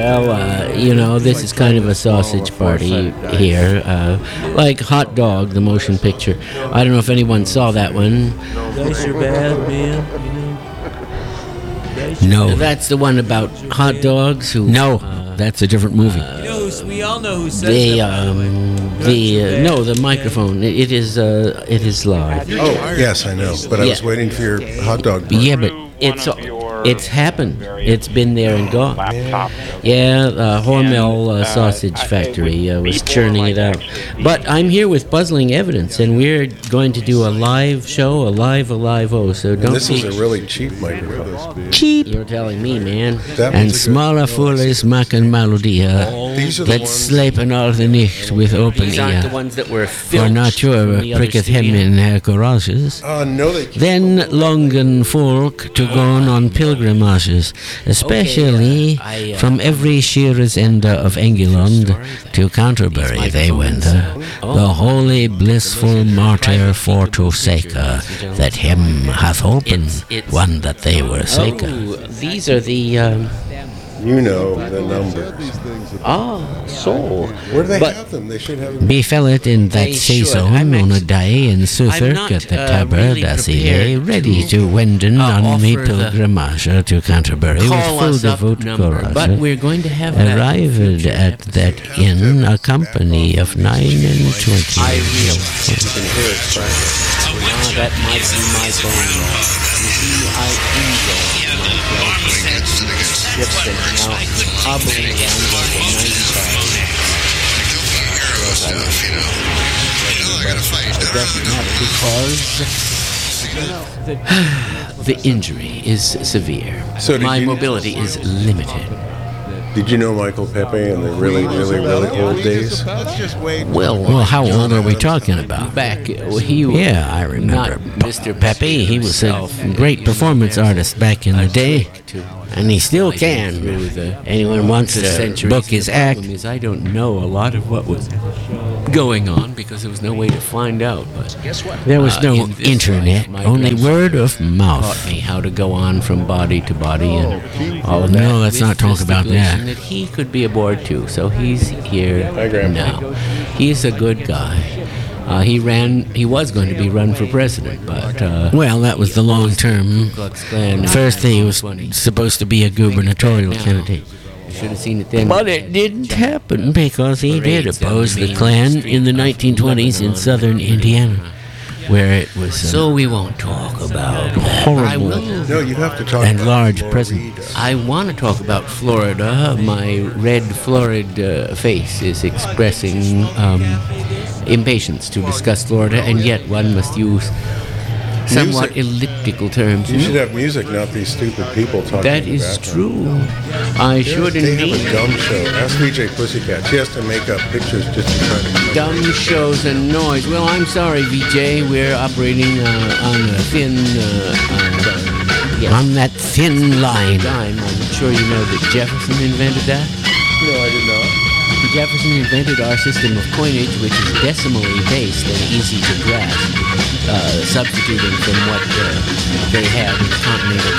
Well, this is kind of a sausage party here. Like Hot Dog, the motion picture. I don't know if anyone saw that one. Dice are bad, man. No. That's the one about hot dogs who... No, that's a different movie. We all know who says the microphone. It is live. Oh, yes, I know. But I was waiting for your hot dog part. Yeah, but it's happened. It's been there and gone. Yeah, Hormel Sausage Factory was churning it out. But I'm here with puzzling evidence, and we're going to do a live show, a live so don't. And this is a really cheap microphone. Cheap. You're telling me, man. And smaller Foles machen Melodia. These are the Let's ones. slepen all the Nacht with open These aren't the ear. ones that were For filched nature from the other pricketh studio. him in her garages. No, they can't. Then longen folk to go on pilgrimages, especially I, from every sheerest ende of England to Canterbury they went. The holy blissful martyr for to sake that him hath opened, one that they were sake. Oh, these are the... You know the numbers. so... Where do they But- have them? They should have them. Befell it in that They should. season I'm on a ex- day in I'm Southwark not, at the really Tabard as he lay, prepared ready to, to wenden on me offer the pilgrimage to Canterbury with call full us up devout number, courage. but we're going to have that Arrived future at that inn a company of 9 and 20. I realize you can hear it private. That might be my phone. You see, I enjoy my ships and now hobbling around like a 95. That's not because the injury is severe. So did My you- mobility is limited. Did you know Michael Pepe in the really, really, really old days? Well, how old are we talking about? Back, he was Yeah, I remember. not Mr. Pepe, he was a great performance artist back in the day, and he still can. Anyone wants to book his act. The problem is I don't know a lot of what was going on because there was no way to find out. But There was no in this internet, life, my only grandfather word of taught mouth. me how to go on from body to body and all of that. No, let's with not talk the about stipulation that. He could be aboard too, so he's here Hi, Grandpa. now. He's a good guy. He was going to be run for president, but Well, that was the long term. Klux Klan. First, he was supposed to be a gubernatorial candidate. You should have seen it then. But it didn't happen because he did oppose the Klan in the 1920s in southern Indiana, where it was So we won't talk about that. Horrible. I will. No, you have to talk and about large Florida. presence. I want to talk about Florida. My red florid face is expressing impatience to discuss Florida, and yet one must use somewhat elliptical terms. You should have music, not these stupid people talking. That in the is background. true. I should They have a indeed. dumb show. Ask VJ Pussycat. She has to make up pictures just to try to. Dumb shows and noise. Well, I'm sorry, VJ. We're operating on a thin, yes, On that thin line. dime. I'm sure you know that Jefferson invented that. No, I did not. Jefferson invented our system of coinage, which is decimally based and easy to grasp, substituting from what they had in continental